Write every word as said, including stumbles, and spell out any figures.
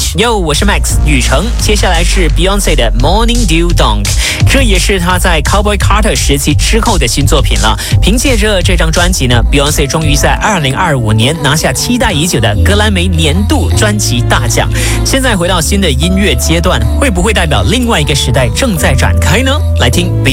Yo， 我是 Max 雨成。接下来是 Beyonce 的 Morning Dew Dunk， 这也是她在 Cowboy Carter 时期之后的新作品了。凭借着这张专辑呢 ，Beyonce 终于在二零二五年拿下期待已久的格莱美年度专辑大奖。现在回到新的音乐阶段，会不会代表另外一个时代正在展开呢？来听。